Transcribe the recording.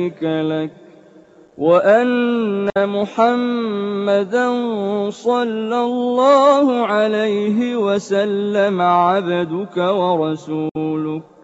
لك وأن محمدا صلى الله عليه وسلم عبدك ورسولك